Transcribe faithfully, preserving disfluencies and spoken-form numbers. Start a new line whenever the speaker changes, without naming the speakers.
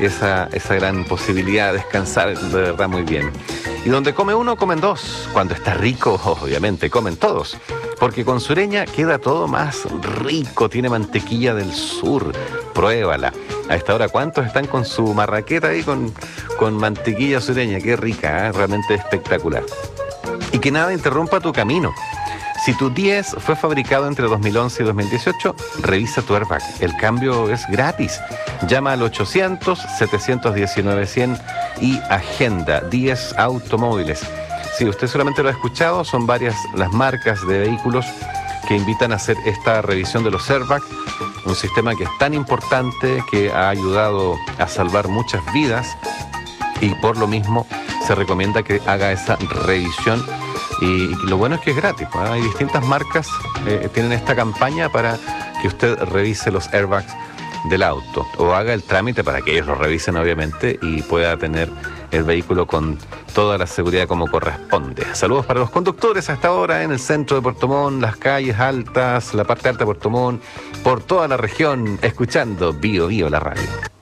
esa, esa gran posibilidad de descansar de verdad muy bien. Y donde come uno, comen dos. Cuando está rico, obviamente, comen todos. Porque con Sureña queda todo más rico, tiene mantequilla del sur, pruébala. A esta hora, ¿cuántos están con su marraqueta ahí con, con mantequilla sureña? Qué rica, ¿eh? Realmente espectacular. Y que nada interrumpa tu camino. Si tu diez fue fabricado entre dos mil once y dos mil dieciocho, revisa tu airbag. El cambio es gratis. Llama al ochocientos, setecientos diecinueve, cien y agenda diez Automóviles. Si usted solamente lo ha escuchado, son varias las marcas de vehículos que invitan a hacer esta revisión de los airbags, un sistema que es tan importante, que ha ayudado a salvar muchas vidas y por lo mismo se recomienda que haga esa revisión. Y lo bueno es que es gratis, ¿no? Hay distintas marcas que eh, tienen esta campaña para que usted revise los airbags del auto o haga el trámite para que ellos lo revisen, obviamente, y pueda tener el vehículo con toda la seguridad como corresponde. Saludos para los conductores a esta hora en el centro de Puerto Montt, las calles altas, la parte alta de Puerto Montt, por toda la región, escuchando Bio Bio la radio.